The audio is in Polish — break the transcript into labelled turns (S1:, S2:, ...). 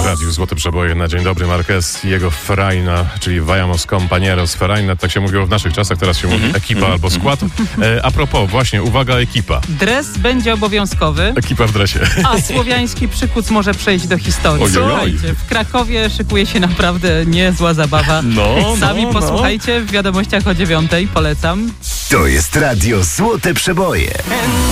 S1: radiu Złote Przeboje na dzień dobry. Marquez i jego Frajna, czyli Vayamos compañeros Frajna, tak się mówiło w naszych czasach, teraz się mówi ekipa albo skład. A propos, właśnie, uwaga, ekipa.
S2: Dres będzie obowiązkowy,
S1: Ekipa w dresie.
S2: a słowiański przykuc może przejść do historii.
S1: Ojej.
S2: Słuchajcie, w Krakowie szykuje się naprawdę niezła zabawa. Sami posłuchajcie w wiadomościach o 9:00, polecam.
S3: To jest radio Złote Przeboje.